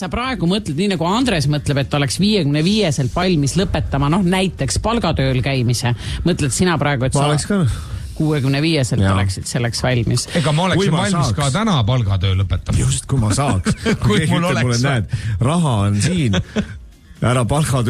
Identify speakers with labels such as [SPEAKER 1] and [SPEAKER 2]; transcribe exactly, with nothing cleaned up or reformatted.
[SPEAKER 1] sa praegu mõtled, nii nagu Andres mõtleb, et oleks viiekümne viieselt valmis lõpetama, noh näiteks palgatööl käimise. Mõtled sina praegu, et
[SPEAKER 2] ma
[SPEAKER 1] sa
[SPEAKER 2] oleks ka
[SPEAKER 1] kuuekümne viieselt oleksid selleks valmis.
[SPEAKER 3] Ega ma oleksin valmis saaks. Ka täna palgatöö lõpetama.
[SPEAKER 2] Just, kui ma saaks. kui mul oleks. Näed, raha on siin. Ära palgatöö